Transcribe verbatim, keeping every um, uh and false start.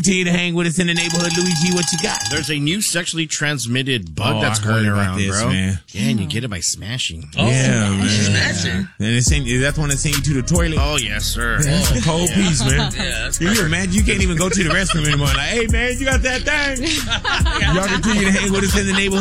Continue to hang with us in the neighborhood. Luigi, what you got? There's a new sexually transmitted bug Oh, that's I going heard about around, this, bro. man. Yeah, and you get it by smashing. Oh, yeah, man. smashing. And it send, is that the one that send you to the toilet? Oh, yes, sir. That's a cold piece, man. Yeah, that's Can you imagine? You can't even go to the restroom anymore. Like, hey, man, you got that thing? Y'all continue to hang with us in the neighborhood.